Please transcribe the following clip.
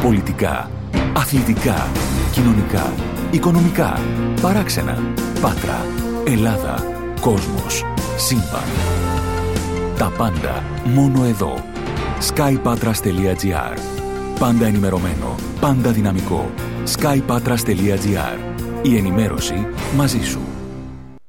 Πολιτικά, αθλητικά, κοινωνικά, οικονομικά, παράξενα, Πάτρα, Ελλάδα, κόσμος, σύμπαν. Τα πάντα μόνο εδώ. skypatras.gr. Πάντα ενημερωμένο, πάντα δυναμικό. skypatras.gr. Η ενημέρωση μαζί σου.